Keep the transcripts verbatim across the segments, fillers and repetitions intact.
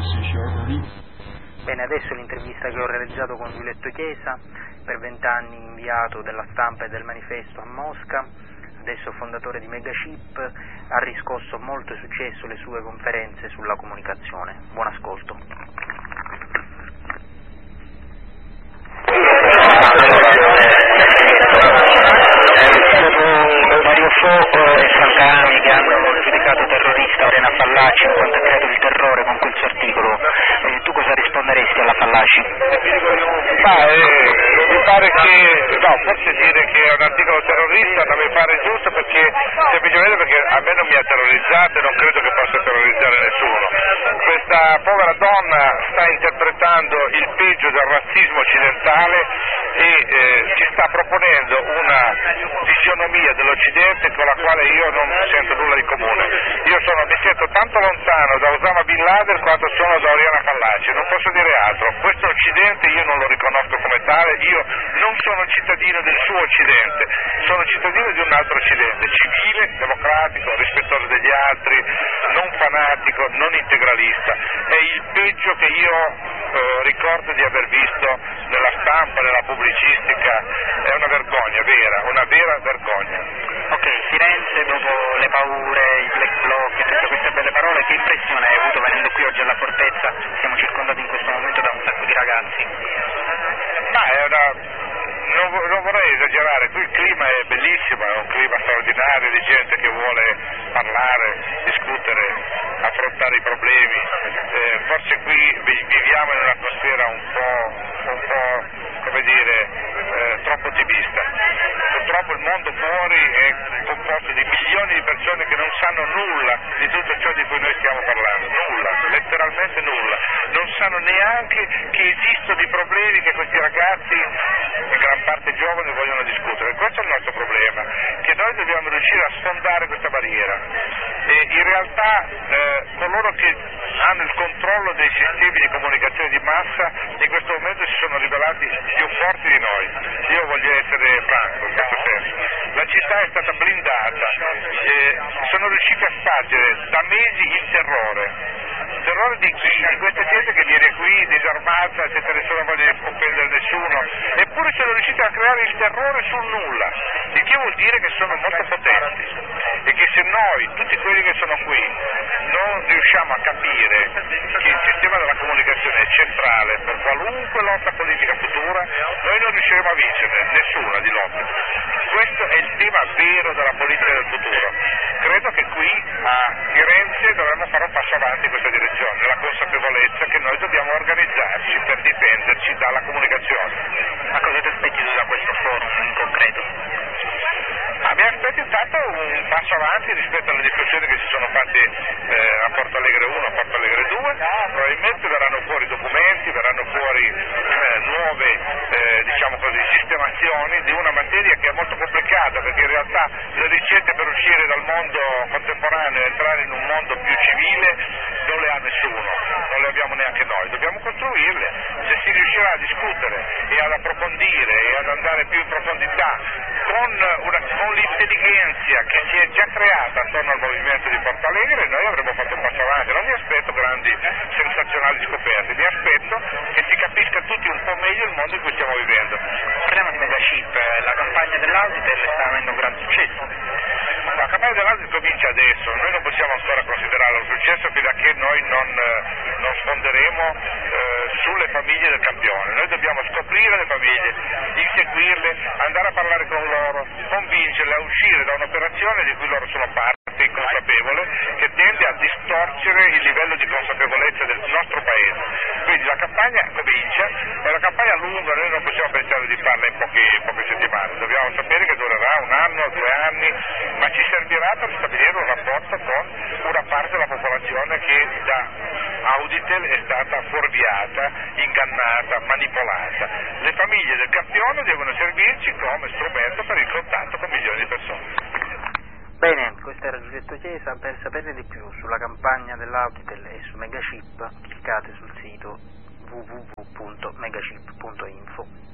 Bene, adesso l'intervista che ho realizzato con Giulietto Chiesa, per vent'anni inviato della Stampa e del Manifesto a Mosca, adesso fondatore di Megachip, ha riscosso molto successo le sue conferenze sulla comunicazione. Buon ascolto. Mario Fo e Sant'Ami che hanno giudicato terrorista Oriana Fallaci in quanto ha creato il terrore con quel suo articolo. Eh, tu cosa risponderesti alla Fallaci? Ma eh, mi pare che, no, forse dire che è un articolo terrorista non mi pare giusto, perché semplicemente perché a me non mi ha terrorizzato e non credo che possa terrorizzare nessuno. Questa povera donna sta interpretando il peggio del razzismo occidentale e eh, ci sta proponendo una fisionomia dell'Occidente con la quale io non sento nulla di comune. Io sono, mi sento tanto lontano da Osama Bin Laden quanto sono da Oriana Fallaci, non posso dire altro. Questo Occidente io non lo riconosco come tale, io non sono cittadino del suo Occidente, sono cittadino di un altro Occidente, civile, democratico, rispettoso degli altri, non fanatico, non integralista. È il peggio che io eh, ricordo di aver visto nella stampa, nella pubblicistica. È una vergogna vera, una vera vergogna. Ok, Firenze, dopo le paure, i black bloc e tutte queste belle parole, che impressione hai avuto venendo qui oggi alla fortezza? Siamo circondati in questo momento da un sacco di ragazzi. Ma è una... Non, non vorrei esagerare, qui il clima è bellissimo, è un clima straordinario di gente che vuole parlare, discutere, affrontare i problemi. Eh, forse qui viviamo in un'atmosfera un po', un po' come dire, eh, troppo ottimista. Purtroppo il mondo fuori è composto di milioni di persone che non sanno nulla di tutto ciò di cui noi stiamo parlando, nulla, letteralmente nulla. Non sanno neanche che esistono i problemi che questi ragazzi, in gran parte giovani, vogliono discutere. Questo è il nostro problema, che noi dobbiamo riuscire a sfondare questa barriera. E in realtà eh, coloro che hanno il controllo dei sistemi di comunicazione di massa in questo momento si sono rivelati più forti di noi. Io voglio essere franco in questo senso. La città è stata blindata, eh, sono riusciti a spargere da mesi il terrore. Terrore di chi? Di questa gente che viene qui disarmata senza nessuna voglia di offendere nessuno, eppure sono riusciti a creare il terrore sul nulla, il che vuol dire che sono molto potenti e che se noi, tutti quelli che sono qui, non riusciamo a capire che il sistema della comunicazione è centrale per qualunque lotta politica futura, noi non riusciremo a vincere nessuna di lotte. Questo è il tema vero della politica del futuro. Credo che qui a Firenze dovremmo fare un passo avanti in questa direzione, nella consapevolezza che noi dobbiamo organizzarci per difenderci dalla comunicazione. Ma cosa ti aspetti tu da questo forum in concreto? Ah, mi aspetto intanto un passo avanti rispetto alle discussioni che si sono fatte eh, a Porto Alegre uno, a Porto Alegre due, probabilmente verranno fuori documenti, verranno fuori eh, nuove eh, diciamo così, sistemazioni di una materia che è molto complicata, perché in realtà le ricette per uscire dal mondo contemporaneo e entrare in un mondo più civile non le ha nessuno, non le abbiamo neanche noi, dobbiamo costruirle. Se si riuscirà a discutere e ad approfondire e ad andare più in profondità con, una, con l'intelligenza che si è già creata attorno al movimento di Porto Alegre, noi avremo fatto un passo avanti. Non mi aspetto grandi sensazionali scoperte, mi aspetto che si capisca tutti un po' meglio il mondo in cui stiamo vivendo. Parliamo di Megachip, la campagna dell'Auditel sta avendo un gran successo. La campagna dell'Auditel comincia adesso, noi non possiamo ancora considerarlo un successo fino a che noi non, non sfonderemo eh, sulle famiglie del campione. Noi dobbiamo scoprire le famiglie, inseguirle, andare a parlare con loro, convincerle a uscire da un'operazione di cui loro sono parte inconsapevole, che tende a distorcere il livello di consapevolezza del nostro paese. Quindi la campagna comincia, è una campagna lunga, noi non possiamo pensare di farla in poche, in poche settimane, dobbiamo sapere che durerà un anno, due anni, ma ci servirà per stabilire un rapporto con una parte della popolazione che da Auditel è stata fuorviata, ingannata, manipolata. Le famiglie del campione devono servirci come strumento per il contatto con milioni di persone. Bene, questo era Giulietto Chiesa. Per saperne di più sulla campagna dell'Auditel e su Megachip, cliccate sul sito w w w punto megachip punto info.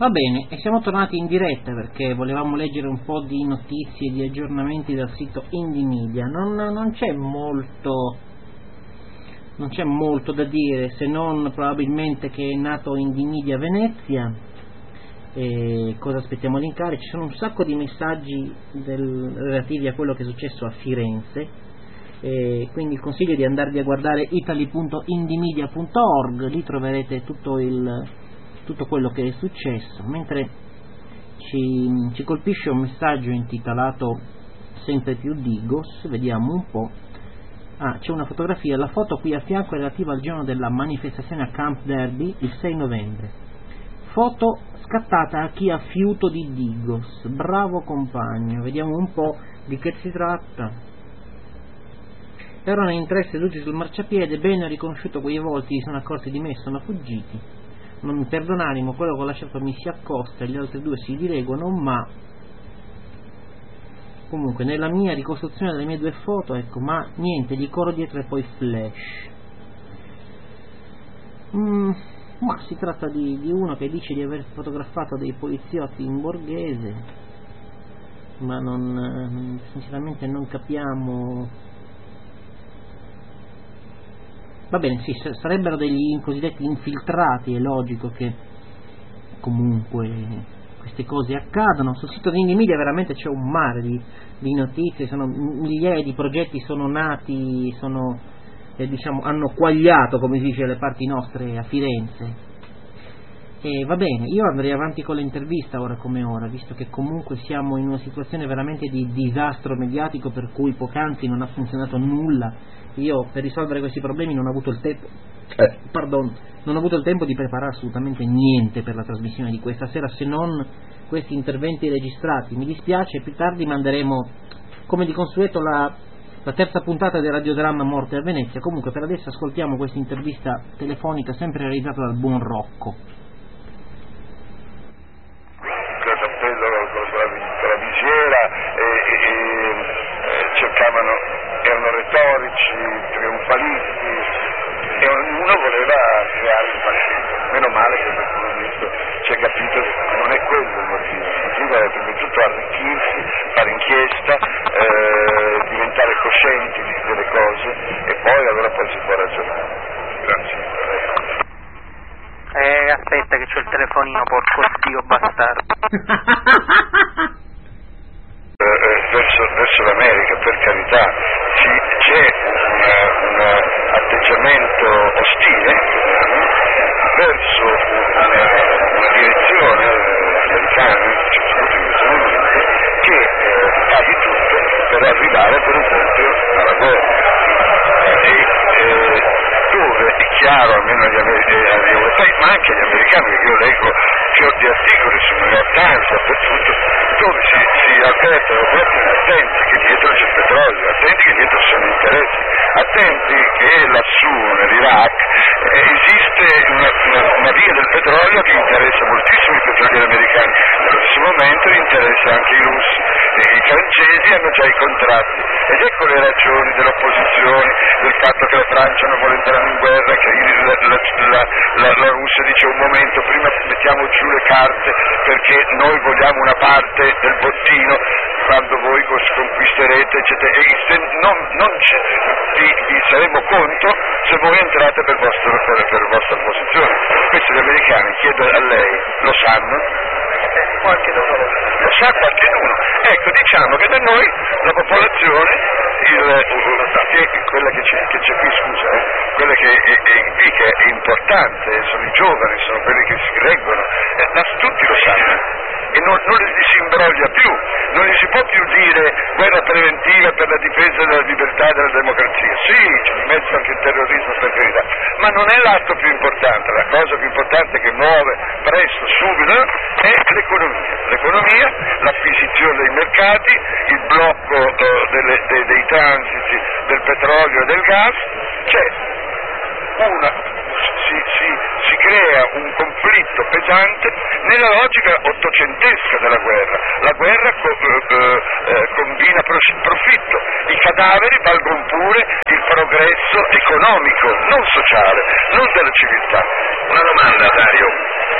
Va bene, e siamo tornati in diretta perché volevamo leggere un po' di notizie, di aggiornamenti dal sito Indymedia. Non, non c'è molto non c'è molto da dire, se non probabilmente che è nato Indymedia Venezia. E cosa aspettiamo l'incarico? Ci sono un sacco di messaggi del, relativi a quello che è successo a Firenze, e quindi il consiglio è di andarvi a guardare italy punto indymedia punto org, lì troverete tutto il tutto quello che è successo, mentre ci, ci colpisce un messaggio intitolato sempre più Digos. Vediamo un po'. Ah, c'è una fotografia, la foto qui a fianco è relativa al giorno della manifestazione a Camp Derby, il sei novembre, foto scattata a chi ha fiuto di Digos. Bravo compagno, vediamo un po' di che si tratta. Erano in tre seduti sul marciapiede, bene, ho riconosciuto quei volti, si sono accorti di me, sono fuggiti. Non mi perdonarimo, quello che ho lasciato mi si accosta, gli altri due si dileguano, ma comunque nella mia ricostruzione delle mie due foto, ecco, ma niente, gli corro dietro e poi flash. Mm, ma si tratta di, di uno che dice di aver fotografato dei poliziotti in borghese, ma non, sinceramente non capiamo. Va bene, sì, sarebbero degli cosiddetti infiltrati, è logico che comunque queste cose accadano. Sul sito di Indymedia veramente c'è un mare di, di notizie, sono migliaia di progetti sono nati, sono eh, diciamo hanno quagliato, come si dice alle parti nostre, a Firenze. E va bene, io andrei avanti con l'intervista ora come ora, visto che comunque siamo in una situazione veramente di disastro mediatico, per cui poc'anzi non ha funzionato nulla. Io per risolvere questi problemi non ho avuto il tempo eh. pardon, non ho avuto il tempo di preparare assolutamente niente per la trasmissione di questa sera, se non questi interventi registrati. Mi dispiace, più tardi manderemo come di consueto la, la terza puntata del radiodramma Morte a Venezia. Comunque per adesso ascoltiamo questa intervista telefonica sempre realizzata dal buon Rocco. La visiera e, e, e cercavano, erano retorici, trionfalisti, e ognuno voleva creare il fascismo. Meno male che questo momento ci ha capito che non è quello il motivo. Il motivo è prima di tutto arricchirsi, fare inchiesta, eh, diventare coscienti delle cose, e poi allora poi si può ragionare. Grazie. Eh, aspetta che c'ho il telefonino, porco dio bastardo. Verso, verso l'America, per carità, ci, c'è un, un atteggiamento ostile verso una, una direzione americana che eh, fa di tutto per arrivare per esempio alla guerra, e eh, dove è chiaro, almeno agli, agli europei, ma anche agli americani, perché io leggo fior di articoli sul New York Times, dappertutto, dove si, si avvertono, attenti che dietro c'è il petrolio, attenti che dietro ci sono interessi, attenti che lassù nell'Iraq eh, esiste una, una, una via del petrolio che interessa moltissimo i petrolieri americani, allo stesso momento interessa anche i russi, e i francesi hanno già i contratti, ed ecco le ragioni dell'opposizione, del fatto che la Francia non vuole entrare in guerra, che la, la, la, la, la Russia dice un momento, prima mettiamo giù le carte perché noi vogliamo una parte del bottino quando voi conquisterete, eccetera, e se non, non ci, vi, vi saremo contro se voi entrate per, vostro, per, per vostra posizione. Questo gli americani, chiedo a lei, lo sanno? Qualche lo sa qualcuno. Ecco, diciamo che da noi la popolazione, il, che, quella che c'è, che c'è qui, scusa, eh, quella che è, è, è, che è importante, sono i giovani, sono quelli che si reggono, eh, ma tutti lo sanno, e non, non li si imbroglia più, non gli si può più dire guerra preventiva per la difesa della libertà e della democrazia. Sì, c'è in mezzo anche il terrorismo, per carità, ma non è l'atto più importante. La cosa più importante che muove presto, subito, è l'economia. L'economia, l'acquisizione dei mercati, il blocco eh, delle, dei, dei transiti del petrolio e del gas. C'è una, si, si, si crea un conflitto pesante nella logica ottocentesca della guerra. La guerra co, eh, eh, combina profitto, i cadaveri valgono pure il progresso economico, non sociale, non della civiltà. Una domanda, Dario.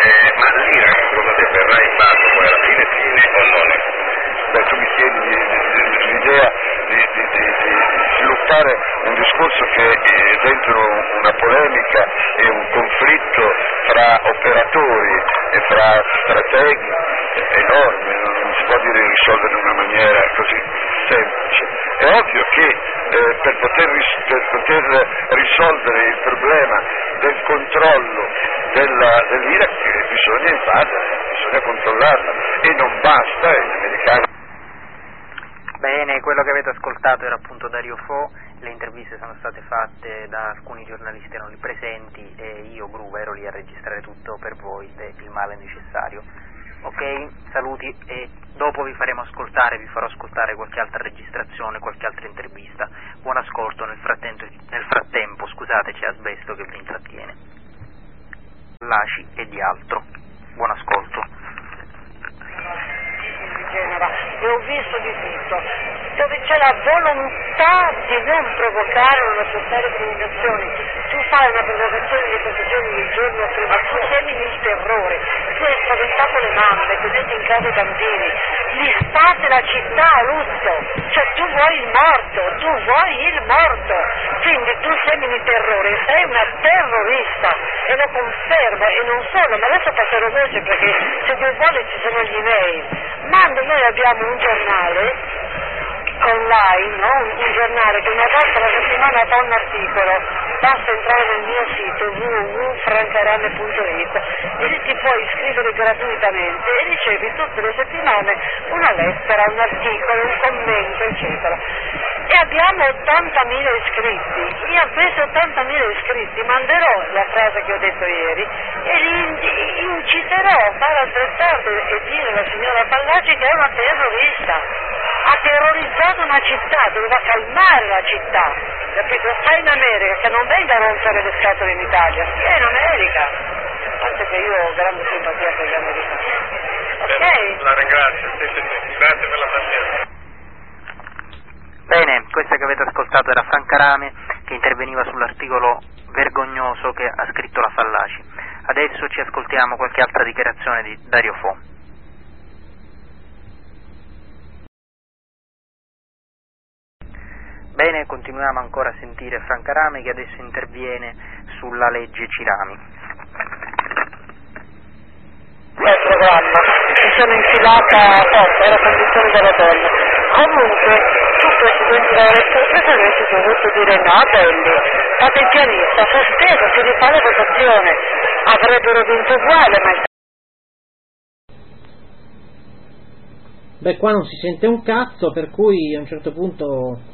eh, ma l'Iraq secondo te verrà invaso poi alla fine fine o non è? Beh, tu mi chiedi l'idea di, di, di, di sviluppare un discorso che è dentro una polemica e un conflitto fra operatori e fra strateghi enorme, non si può dire risolvere in una maniera così semplice. È ovvio che eh, per, poter ris- per poter risolvere il problema del controllo della, dell'Iraq bisogna invaderla, bisogna controllarla e non basta, e gli americani. Bene, quello che avete ascoltato era appunto Dario Fo, le interviste sono state fatte da alcuni giornalisti erano lì presenti e io, Gruva, ero lì a registrare tutto per voi del male necessario. Ok, saluti e dopo vi faremo ascoltare, vi farò ascoltare qualche altra registrazione, qualche altra intervista. Buon ascolto, nel frattempo, nel frattempo scusate, c'è Asbesto che vi intrattiene. Laci e di altro. Buon ascolto. Genova e ho visto di tutto, dove c'è la volontà di non provocare o non accettare provocazioni. Tu fai una provocazione di questo giorno il giorno prima, tu semini il terrore, tu hai spaventato le mamme, tenete in casa i bambini, gli spazzi la città a lusso, cioè tu vuoi il morto, tu vuoi il morto, quindi tu semini terrore, sei una terrorista e lo confermo, e non solo, ma adesso passerò voce perché se vuoi vuole ci sono gli email. Mando, noi abbiamo un giornale online, no? un, un giornale che una volta alla settimana fa un articolo, basta entrare nel mio sito w w w punto francarame punto i t e lì ti puoi iscrivere gratuitamente e ricevi tutte le settimane una lettera, un articolo, un commento, eccetera. E abbiamo ottantamila iscritti. Io a questi ottantamila iscritti manderò la frase che ho detto ieri e li inciterò a fare altrettanto e dire alla signora Fallaci che è una terrorista. Ha terrorizzato una città, doveva calmare la città, capito? Stai in America, che non venga a rompere le scatole in Italia, stai in America, anche che io ho grande simpatia per gli americani. Ok? La ringrazio, sì, sì, sì. Grazie per la pazienza. Bene, questa che avete ascoltato era Franca Rame che interveniva sull'articolo vergognoso che ha scritto la Fallaci. Adesso ci ascoltiamo qualche altra dichiarazione di Dario Fo. Bene, continuiamo ancora a sentire Franca Rame che adesso interviene sulla legge Cirami. Quel programma mi sono infilata forte, era condizione della donna. Comunque, tu Presidente della Repubblica avresti dovuto dire no, belli, fate il pianista, sospeso, si rifà la votazione, avrebbero vinto uguale, ma... Beh, qua non si sente un cazzo, per cui a un certo punto...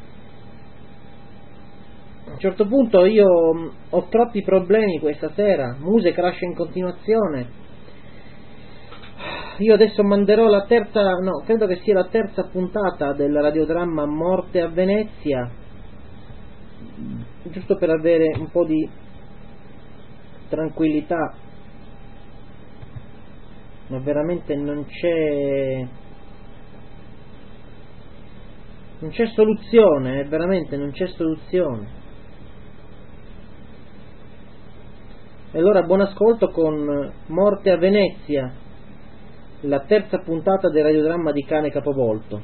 A un certo punto io ho troppi problemi questa sera, Muse crash in continuazione. Io adesso manderò la terza, no, credo che sia la terza puntata del radiodramma Morte a Venezia, giusto per avere un po' di tranquillità, ma veramente non c'è non c'è soluzione, eh, veramente non c'è soluzione. E allora buon ascolto con Morte a Venezia, la terza puntata del radiodramma di Cane Capovolto.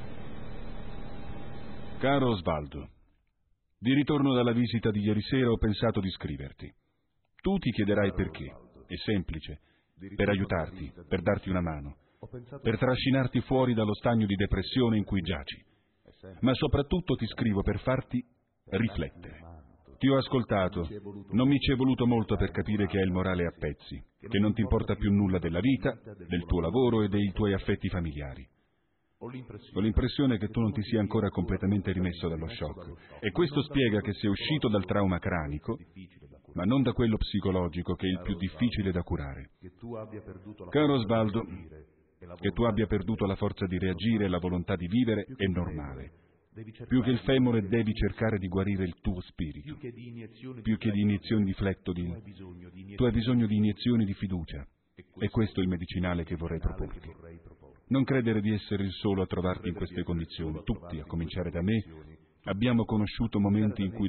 Caro Osvaldo, di ritorno dalla visita di ieri sera ho pensato di scriverti. Tu ti chiederai perché. È semplice. Per aiutarti, per darti una mano, per trascinarti fuori dallo stagno di depressione in cui giaci. Ma soprattutto ti scrivo per farti riflettere. Ti ho ascoltato, non mi ci è voluto molto per capire che hai il morale a pezzi, che non ti importa più nulla della vita, del tuo lavoro e dei tuoi affetti familiari. Ho l'impressione che tu non ti sia ancora completamente rimesso dallo shock, e questo spiega che sei uscito dal trauma cranico, ma non da quello psicologico che è il più difficile da curare. Caro Osvaldo, che tu abbia perduto la forza di reagire e la volontà di vivere è normale. Più che il femore devi cercare di guarire il tuo spirito. Più che di iniezioni di flettodin, tu hai bisogno di iniezioni di fiducia. E questo è il medicinale che vorrei proporti. Non credere di essere il solo a trovarti in queste condizioni. Tutti, a cominciare da me, abbiamo conosciuto momenti in cui